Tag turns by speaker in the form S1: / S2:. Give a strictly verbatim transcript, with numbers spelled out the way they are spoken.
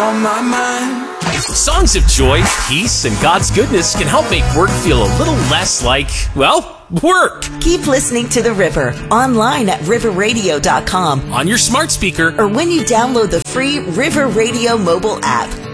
S1: on my mind.
S2: Songs of joy, peace, and God's goodness can help make work feel a little less like, well, work.
S3: Keep listening to The River online at river radio dot com,
S2: on your smart speaker,
S3: or when you download the free River Radio mobile app.